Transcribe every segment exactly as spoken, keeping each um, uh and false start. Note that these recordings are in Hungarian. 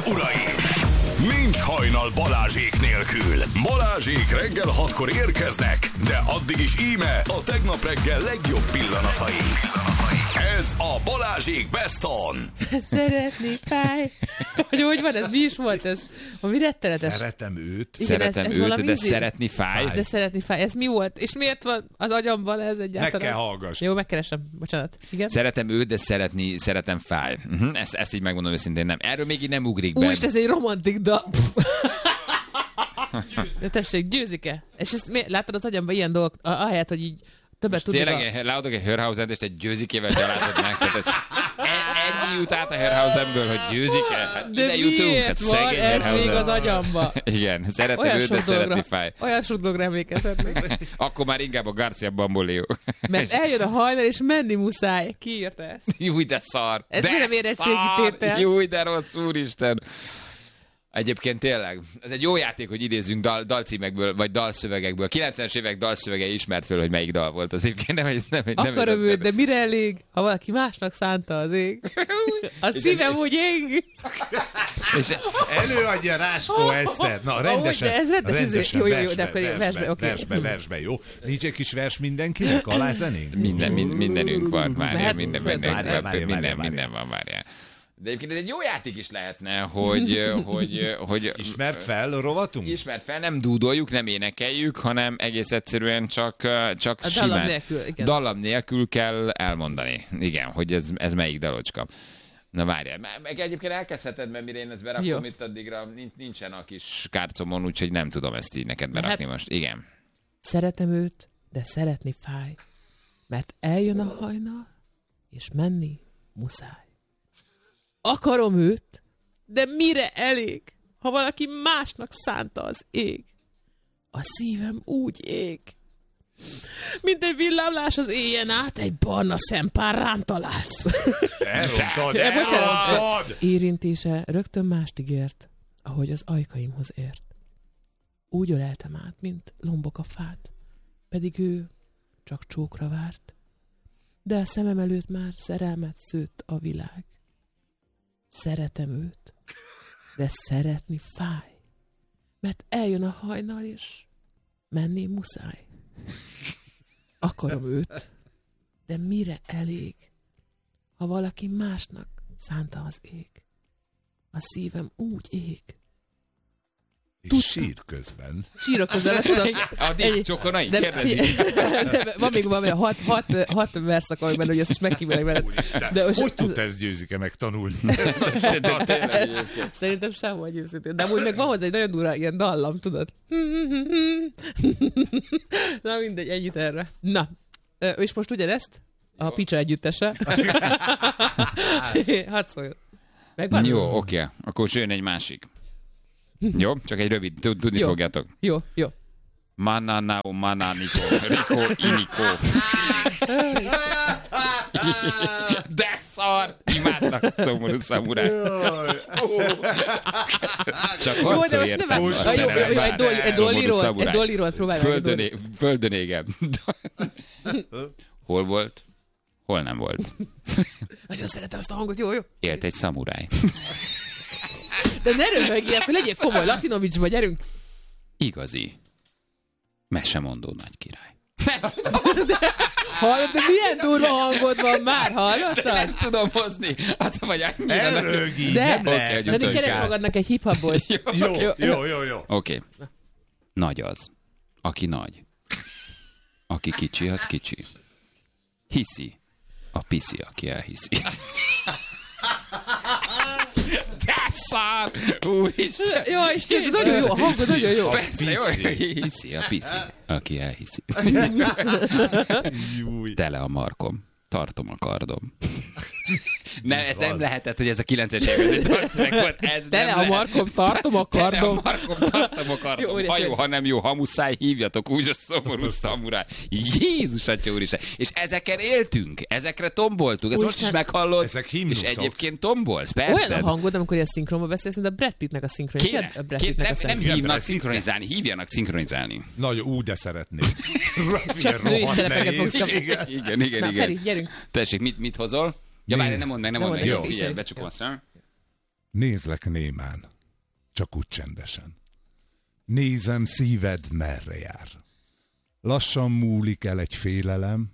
uraim! Nincs hajnal Balázsék nélkül. Balázsék reggel hatkor érkeznek, de addig is íme a tegnap reggel legjobb pillanatai. Ez a Balázsék Best On. Szeretni fáj. Hogy hogy van ez? Mi is volt ez? Ami rettenetes. Szeretem őt. Igen, Szeretem ez, ez őt, de izé... szeretni fáj. De szeretni fáj. Ez mi volt? És miért van az agyamban ez egyáltalán? Meg kell hallgass. Jó, megkeresem. Bocsánat. Igen? Szeretem őt, de szeretni, szeretem fáj. Uh-huh. Ezt, ezt így megmondom őszintén nem. Erről még így nem ugrik be. Úristen, ez egy romantik dal. De tessék, Győzike. És ezt mi, láttad az agyamban ilyen dolgok, ahelyett, hogy így többet tudni. Tényleg a... leadok egy Hörhausent, és egy Győzikével gyalázod meg. Tehát ez e- ennyi jut át a Hörhausenből, hogy Győzike. Hát de ide jutunk, hát van szegény ez Hörhausen. még az agyamba? Igen, szeretem őt, de szeretni fáj. Olyan sok dologra emlékezhetnék. Akkor már inkább a Garcia Bamboleo. Mert eljön a hajnal, és menni muszáj. Ki írta ezt? Júj, de szar. Ez de mire érettségi tétel? Júj, de rossz, úristen. Egyébként tényleg, ez egy jó játék, hogy idézzünk dal, dalcímekből, vagy dalszövegekből. kilencvenes évek dalszövegei ismert föl, hogy melyik dal volt az egyébként. Nem, nem, nem, akarom őt, de mire elég, ha valaki másnak szánta az ég? A szívem úgy ég. És előadja Ráskó Eszter. Na, rendesen. De ez rendes, rendesen jó, jó, jó, versbe, de akkor versbe, versbe, oké. versbe, versbe, jó? Nincs egy kis vers mindenkinek, alázenénk? minden, minden, mindenünk van, várjál, Hát, minden, várjál, minden, várjál, várjál, minden, várjál. minden van, várjál. De egyébként ez egy jó játék is lehetne, hogy... hogy, hogy Ismert fel a rovatunk? Ismert fel, nem dúdoljuk, nem énekeljük, hanem egész egyszerűen csak, csak A simán. dallam nélkül, igen. Dallam nélkül kell elmondani. Igen, hogy ez, ez melyik dalocska. Na várjál, meg egyébként elkezdheted, mert mire én ezt berakom Jó. itt addigra, nincsen a kis kárcomon, úgyhogy nem tudom ezt így neked berakni Hát- most. Igen. Szeretem őt, de szeretni fáj. Mert eljön a hajnal, és menni muszáj. Akarom őt, de mire elég, ha valaki másnak szánta az ég? A szívem úgy ég, mint egy villámlás az éjjel át, egy barna szempár rám találsz. Elrontad, Ja, bocsánat. elrontad! Érintése rögtön mást ígért, ahogy az ajkaimhoz ért. Úgy öleltem át, mint lombok a fát, pedig ő csak csókra várt. De a szemem előtt már szerelmet szőtt a világ. Szeretem őt, de szeretni fáj, mert eljön a hajnal, és menni muszáj. Akarom őt, de mire elég, ha valaki másnak szánta az ég? A szívem úgy ég. És sír közben. Sírok közben, tudod? Addig csokonai, De, kérdezik. de, van még valami hat, hat, hat verszak, amiben, hogy ezt is megkímélek veled. De most, Hogy tudta ezt Győzike megtanulni? szerintem sem vagy őszintén. De amúgy meg van hozzá egy nagyon durva ilyen dallam, tudod? Na mindegy, ennyit erre. Na, ö, és most ugyanezt? A Picsa együttese. Hadd szóljon. Megvan? Jó, oké. Akkor jön egy másik. Jó? Csak egy rövid, tudni Jó. fogjátok. Jó, jó. Mananao, mananiko, riko, iniko. De szar! Imádnak szomorú szamuráj. Csak Jó, de harcolj most nem értem. áll. Jó, jó, jó, egy dol- egy dolliról, egy dolliról próbálj meg. Földön, é- földön égem. Hol volt? Hol nem volt? Nagyon szeretem ezt a hangot, jó, jó. Élt egy szamuráj. De ne röhögjél, hogy legyél komoly, Latinovicsba, gyerünk. Igazi. Mesemondó nagy király. Hallod, de milyen durva hangod van már, hallottad? Nem tudom hozni. Az vagy annyira. Elrögi, De, nem Oké, lehet. de még keresd magadnak egy hip-hop boys. Jó, jó, jó, jó. Oké. Nagy az, aki nagy. Aki kicsi, az kicsi. Hiszi. A piszi, aki elhiszi. De szar! Úristen! Jó, Isten, ez nagyon jó, a hangod nagyon jó. Persze, jó, hiszi a piszi, aki elhiszi. Tele a markom. Tartom a kardom. Nem, ez nem lehetett, hogy ez a kilences évek volt. Ez Tele nem a lehet. markom, tartom a Tele a kardom. markom, tartom a kardom. Jó, Ha jó, és- ha nem jó, ha muszáj, hívjatok úgy a szomorú szamuráj. Jézus atya úristen. És ezeken éltünk, ezekre tomboltunk. Ezt most is Úristen. meghallod. Ezek És himnuszok. egyébként tombolsz, Olyan persze. a hangod, amikor ilyen szinkronba beszélsz, mint a Brad Pittnek a szinkronja. Kéne, A Brad kéne, Pittnek nem, a nem szinkronja. hívnak Brad Pitt. szinkronizálni, hívjanak szinkronizálni. Nagyon, úgy, de szeretnék. Csak női Rohadt szerepeket nehéz. fogsz kapni. Igen. Igen, igen, Na, igen. Feri, gyerünk. Tessék, mit, mit hozol? Ja, Mi? várj, nem mondd meg, nem Nem mondd meg. mondd Jó, meg, figyelj, jó. becsukom a szem. Nézlek némán, csak úgy csendesen. Nézem, szíved merre jár. Lassan múlik el egy félelem,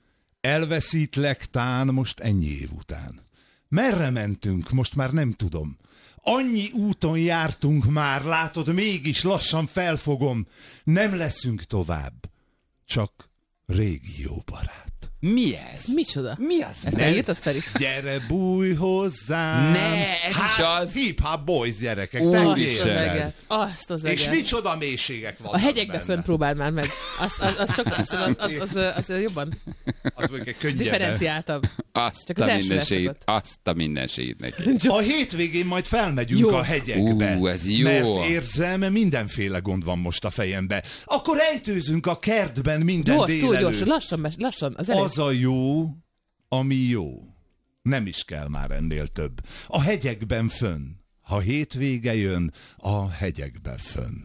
elveszítlek tán most ennyi év után. Merre mentünk, most már nem tudom. Annyi úton jártunk már, látod, mégis lassan felfogom. Nem leszünk tovább, csak régi jó barát. Mi ez? Micsoda? Mi az? Ezt elírtad fel is? Gyere, bújj hozzám! Ne, ez hát, is az. Hip-hop boys gyerekek, Ó, te Azt az képzeld. eget. Azt az És eget. micsoda mélységek vannak A hegyekbe benne. fönn próbáld már meg. Azt, az, az, sokkal, az, az, az, az, az, az jobban Az mondjuk egy könnyebben. differenciáltabb. Azt Csak az a első mindenségét, leszokott. azt a mindenségét neki. A hétvégén majd felmegyünk Jó. a hegyekbe. Ú, ez jó. Mert érzem, mindenféle gond van most a fejembe. Akkor ejtőzünk a kertben minden Gyors, túl délelőtt. gyors, lassan, mes- lassan. Az elég. Az a jó, ami jó. Nem is kell már ennél több. A hegyekben fönn. Ha hétvége jön, a hegyekben fönn.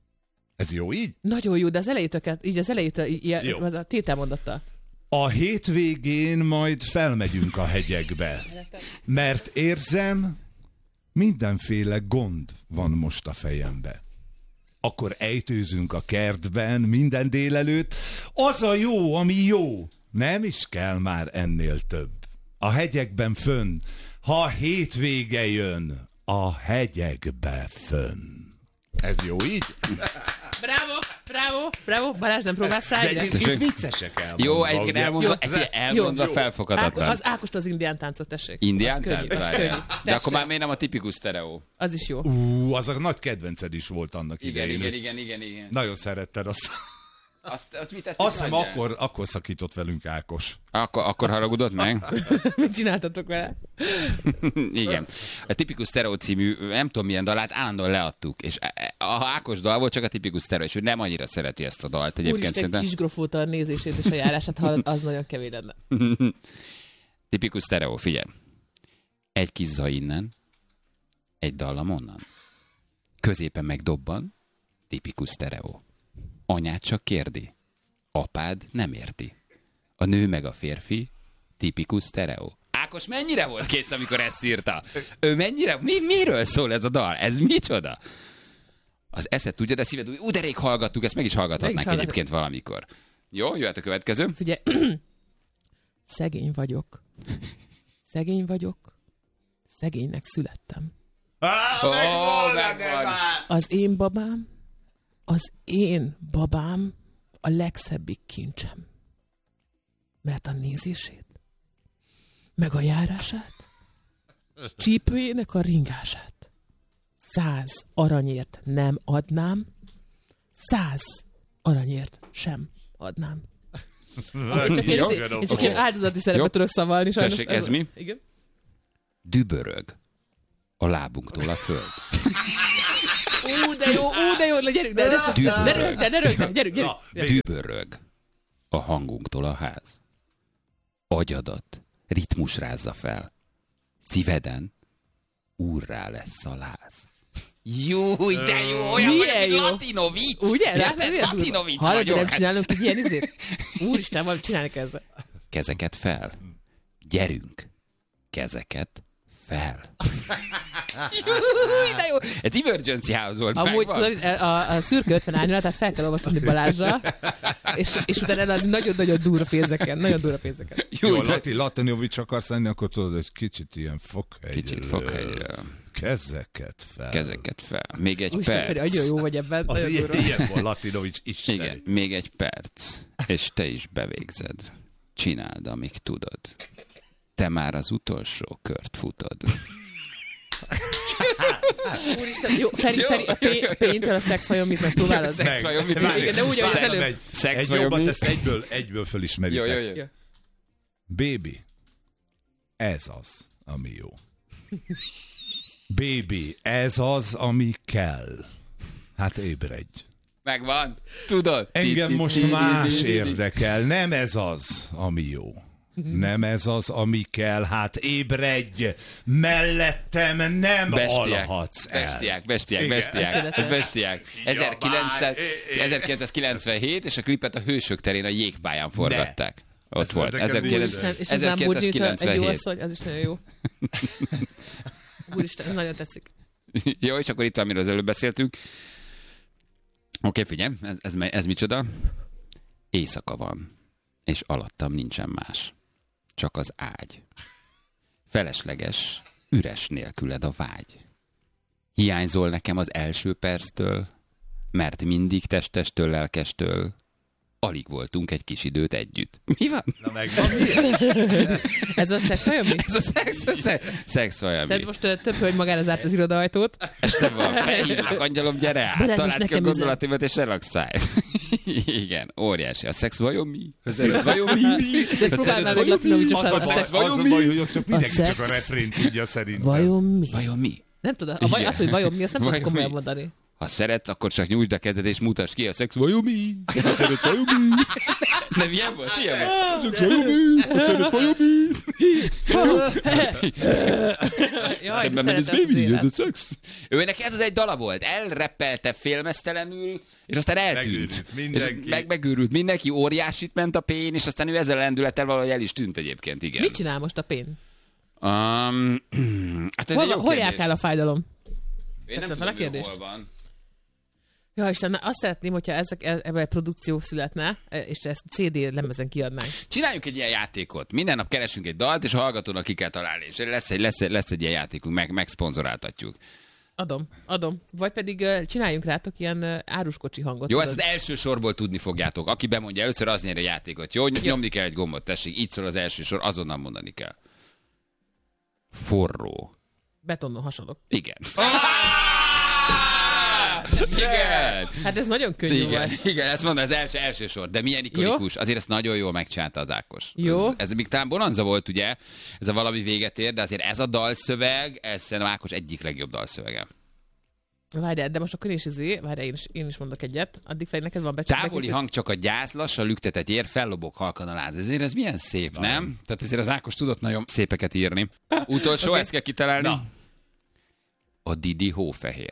Ez jó így? Nagyon jó, de az elejétől, kell- így az elejétől, ilyen, Jó. az a tételmondattal. A hétvégén majd felmegyünk a hegyekbe. Mert érzem, mindenféle gond van most a fejembe. Akkor ejtőzünk a kertben minden délelőtt. Az a jó, ami jó. Nem is kell már ennél több. A hegyekben fönn. Ha hétvége jön, a hegyekbe fönn. Ez jó így? Bravo, bravo, bravo. Balázs, nem próbálsz rá De egyet? egyébként viccesek elmondva. Jó, egyébként ugye? elmondva, Jó. ez elmondva Jó. felfoghatatlan. Áko- az Ákost az indián táncot, tessék. Indián Az könnyű, tánc? az Várjál. könnyű. De akkor Tessék. már miért nem a tipikus sztereó? Az is jó. Ú, az a nagy kedvenced is volt annak Igen, idején. igen, igen, igen, igen. Nagyon szeretted azt. Azt, azt mit tettük Azt hiszem, nagyján? akkor, akkor szakított velünk Ákos. Akkor, akkor haragudott meg? Mit csináltatok vele? Igen. A tipikus sztereó című, nem tudom milyen dalát, állandóan leadtuk. És a Ákos dal volt, csak a tipikus sztereó, és ő nem annyira szereti ezt a dalt egyébként Úristen, szerintem. kis grofóta a nézését és a járását hallod, az nagyon kevés lenne. Tipikus sztereó, figyelj. Egy kis za innen, egy dallam onnan. Középen megdobban, tipikus sztereó. Anyád csak kérdi, apád nem érti. A nő meg a férfi, tipikus sztereó. Ákos mennyire volt kész, amikor ezt írta? Ő mennyire, mi, miről szól ez a dal? Ez micsoda? Az eszed tudja, de szíved úgy, ú, de rég hallgattuk, ezt meg is hallgathatnánk Meg is hallgatjuk. egyébként valamikor. Jó, jöhet a következő. Figyelj, szegény vagyok. Szegény vagyok. Szegénynek születtem. Á, Ó, megvan, megvan. Az én babám, az én babám a legszebbik kincsem. Mert a nézését, meg a járását, csípőjének a ringását száz aranyért nem adnám, száz aranyért sem adnám. Én csak, Jó, én, én csak oké. ilyen áldozati Jó. szerepet tudok szavalni. Sajnos. Tessék, ez mi? Igen. Dübörög a lábunktól a föld. Ú, de jó, ú, de jó, na, gyerünk, de, de, de, de, de, de, de, de, gyerünk, gyerünk. Na, Dübörög a hangunktól a ház. Agyadat ritmus rázza fel. Szíveden úrrá lesz a láz. Jó, de jó, olyan Milyen vagy, jó. Latinovics. Ugye? Érted? Látod, milyen durva? Latinovics Hallod, hogy nem vagyok. csinálunk egy ilyen izét? Úristen, valamit csinálni ezzel. Kezeket fel. Gyerünk. Kezeket fel. Jó, de jó. Ez Emergency House volt. Amúgy megvan? tudod, a, a szürke ötven árnyalat, tehát fel kell olvasni Balázsra, és, és utána eladni nagyon-nagyon durva pénzeken, nagyon durva pénzeken. Jó, Jó, de- Lati, Latinovics akarsz lenni, akkor tudod, hogy kicsit ilyen fokhegyről. Kicsit fokhegyről. Kezeket fel. Kezeket fel. Még egy Úristen, Feri, perc. nagyon jó vagy ebben, Az nagyon ilyen, durva. ilyen volt Latinovics Isten. Igen, még egy perc. És te is bevégzed. Csináld, amíg tudod. Te már az utolsó kört futod. Úristen, jó, Feri, Jó, Feri, a jó, jó, jó. Péntől a szexvajon mit megpróbálod? Szex- Szex vajon mit Várj, tudjuk? Igen, de úgy, ahogy Szex- előbb. egy- Szex Egy vajon jobbat mi? ezt egyből, egyből fölismeritek. Jó, jó, jó. Jó. Baby, ez az, ami jó. Baby, ez az, ami kell. Hát ébredj. Megvan. Tudod? Engem most más érdekel. Nem ez az, ami jó. Nem ez az, ami kell. Hát ébredj! Mellettem nem Bestiák, alhatsz el. bestiák, bestiák, Igen. bestiák, bestiák. ezerkilencszáz ezerkilencszázkilencvenhét, és a klipet a Hősök terén a jégpályán forgatták. Ott Ez volt. nekem Úristen, és az Lamborghini egy jó ezerkilencszázkilencvenhét. asszony, az is nagyon jó. Úristen, nagyon tetszik. Jó, és akkor itt van, amiről az előbb beszéltünk. Oké, figyelj, ez, ez, ez micsoda? Éjszaka van, és alattam nincsen más. Csak az ágy. Felesleges, üres nélküled a vágy. Hiányzol nekem az első perctől, mert mindig testestől, lelkestől alig voltunk egy kis időt együtt. Mi van? Na megvan. Ez a szex vajon mi? Ez a szex, a szex, szex vajon mi? Szerint most uh, több hölgy magára zárt az irodaajtót. Este van, felhívlak, angyalom, gyere át, Balázs, találd ki a nekem gondolatimat, és relaxálj. Igen, óriási. A szex vajon mi? A szex vajon mi? De ezt próbálnál meg Latinovicsosan. Az A a baj, szex az a vajon baj, mi? hogy csak mindenki A csak a szex refrént tudja szerintem. vajon mi? Vajon mi? Nem tudod, a vaj, azt, hogy vajon mi, azt nem tudod Vajon komolyan mi? mondani. Ha szeretsz, akkor csak nyújtsd a kezed és mutasd ki a szex vajon mi? Ha szeretsz vajon mi? Nem ilyen volt? Ilyen volt. Szex vajon mi? Ha szeretsz vajon mi? Jaj, Szemben de mensz, szeretem ezt az baby, ez a élet. szex. Őnek ez az egy dala volt. Elreppelte félmeztelenül, és aztán eltűnt. Megőrült mindenki. És meg, megőrült mindenki, óriásit ment a pén, és aztán ő ezzel a lendülettel valahogy el is tűnt egyébként, igen. Mit csinál most a pén? Um, hát ez Hol, egy jó hol kérdés. járkál a fájdalom? Én nem Teszem fel a tudom, ő kérdést. hol van. Ja, Isten, azt szeretném, hogyha ezek, ebben egy produkció születne, és ezt cé dé lemezen kiadnánk. Csináljunk egy ilyen játékot. Minden nap keresünk egy dalt, és a hallgatónak ki kell találni. És lesz egy, lesz egy, lesz egy ilyen játékunk, meg, megszponzoráltatjuk. Adom, adom. Vagy pedig uh, csináljunk rátok ilyen uh, áruskocsi hangot. Jó, tudod. ezt az első sorból tudni fogjátok. Aki bemondja először, az nyer a játékot. Jó, nyomni kell egy gombot, tessék. Így szól az első sor, azonnal mondani kell. Forró. Betonnon hasadok. Igen. Igen. Hát ez nagyon könnyű Igen, volt. igen, ezt mondom, az első, első sor. De milyen ikonikus. Azért ezt nagyon jól megcsinálta az Ákos. Jó. Ez, ez még talán Bonanza volt, ugye? Ez a valami véget ér, de azért ez a dalszöveg, ez szerintem Ákos egyik legjobb dalszövege. Várjál, de most akkor én is izé, várjál, én is, én is mondok egyet. Addig fel neked van becsülve. Távoli hang csak a gyász, lassan lüktetett ér, fellobog halkan a láz. Ezért ez milyen szép, nem? nem? Tehát ezért az Ákos tudott nagyon szépeket írni. Utolsó, okay. Ezt kell kitalálni. Na. A Didi hófehér.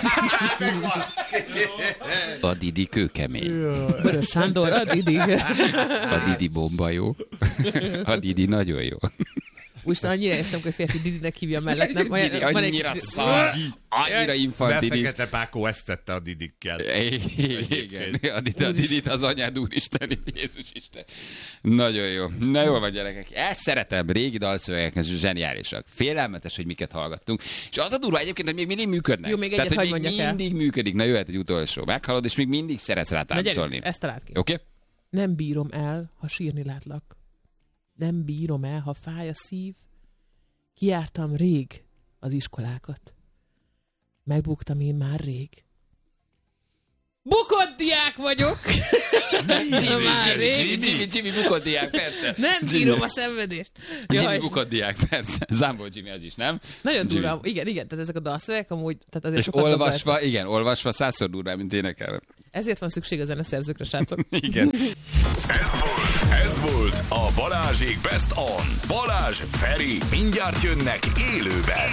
A Didi kőkemény. Vörös Sándor, a Didi. A Didi bomba jó. A Didi nagyon jó. Úristen, annyira éreztem, hogy férfi Didinek hívja mellett. Nem? Olyan, Didi van egy annyira kicsit- szar, annyira infantilis. Befekete Pákó ezt tette a Didikkel. Igen, a Didi, a Didit az anyád úristen, Jézus Isten. Nagyon jó. Na jó van, gyerekek. Ezt szeretem, régi dalszövegek, ez zseniálisak. Félelmetes, hogy miket hallgattunk. És az a durva egyébként, hogy még mindig működnek. Jó, még Tehát, egyet hogy hadd még mondjak el. mindig működik. Na jöhet egy utolsó. Meghallod, és még mindig szeretsz rá Na gyerünk, táncolni. ezt találd ki. Oké? Okay? Nem bírom el, ha sírni látlak. Nem bírom el, ha fáj a szív. Kijártam rég az iskolákat. Megbuktam én már rég. Bukott diák vagyok! Jimmy, Már Jimmy, rég. Jimmy, Jimmy, Jimmy bukott diák, persze. Nem Jimmy. bírom a szenvedést. Jimmy Jaj, bukott diák, persze. Zambó Jimmy az is, nem? nagyon Jimmy. durva. Igen, igen, tehát ezek a dalszövegek amúgy... Tehát azért És sokat olvasva, dobáltak. igen, olvasva százszor durvább, mint énekelve. Ezért van szükség a zeneszerzőkre, srácok. Igen. Ez volt a Balázsék Best On. Balázs, Feri, mindjárt jönnek élőben.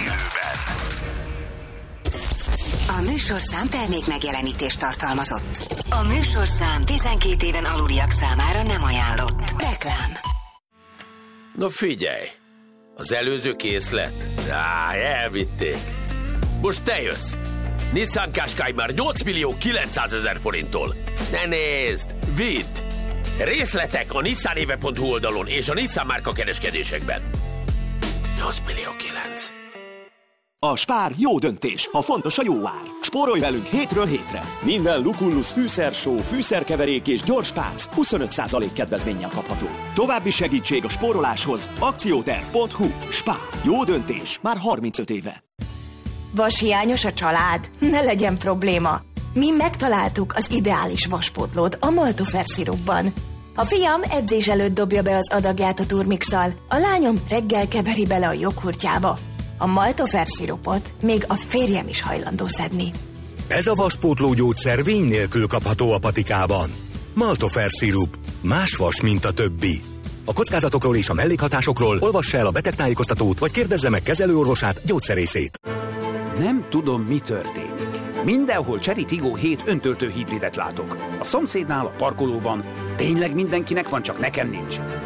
A műsorszám termék megjelenítést tartalmazott. A műsorszám tizenkét éven aluliak számára nem ajánlott. Reklám. Na figyelj, az előző készlet? Á, elvitték. Most te jössz. Nissan Qashqai már nyolc millió kilencszázezer forinttól. Ne nézd, vidd! Részletek a nissanéve pont hu oldalon és a Nissan márka kereskedésekben. nyolc millió kilenc. A Spár jó döntés, ha fontos a jó ár. Spórolj velünk hétről hétre. Minden Lucullus fűszersó, fűszerkeverék és gyors pác huszonöt százalék kedvezménnyel kapható. További segítség a spóroláshoz akcióterv pont hu. Spár. Jó döntés. Már harmincöt éve. Vashiányos a család? Ne legyen probléma. Mi megtaláltuk az ideális vaspótlót a Maltofer szirupban. A fiam edzés előtt dobja be az adagját a turmixal, a lányom reggel keveri bele a joghurtjába. A Maltofer szirupot még a férjem is hajlandó szedni. Ez a vaspótló gyógyszer vény nélkül kapható a patikában. Maltofer szirup. Más vas, mint a többi. A kockázatokról és a mellékhatásokról olvassa el a betegtájékoztatót, vagy kérdezze meg kezelőorvosát, gyógyszerészét. Nem tudom, mi történik. Mindenhol Chery Tiggo hét öntöltő hibridet látok. A szomszédnál, a parkolóban. Tényleg mindenkinek van, csak nekem nincs.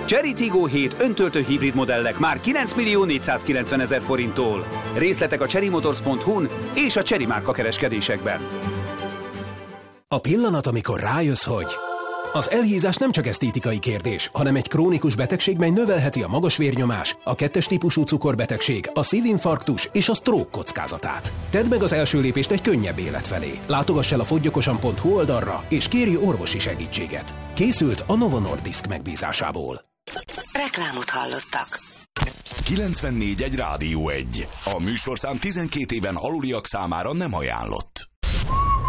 Chery Tiggo hét öntöltő hibrid modellek már kilenc millió négyszázkilencvenezer forinttól. Részletek a chery motors pont hu-n és a Chery márka kereskedésekben. A pillanat, amikor rájössz, hogy az elhízás nem csak esztétikai kérdés, hanem egy krónikus betegség, mely növelheti a magas vérnyomás, a kettes típusú cukorbetegség, a szívinfarktus és a stroke kockázatát. Tedd meg az első lépést egy könnyebb élet felé. Látogass el a foggyokosan pont hu oldalra, és kérj orvosi segítséget. Készült a Novo Nordisk megbízásából. Reklámot hallottak. kilencvennégy egy Rádió egy. A műsorszám tizenkét éven aluliak számára nem ajánlott.